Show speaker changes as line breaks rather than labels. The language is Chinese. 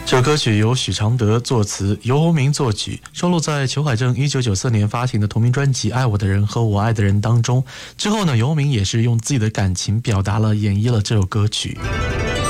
这首歌曲由许常德作词，游鸿明作曲，收录在裘海正1994年发行的同名专辑《爱我的人和我爱的人》当中。之后呢，游鸿明也是用自己的感情表达了、演绎了这首歌曲。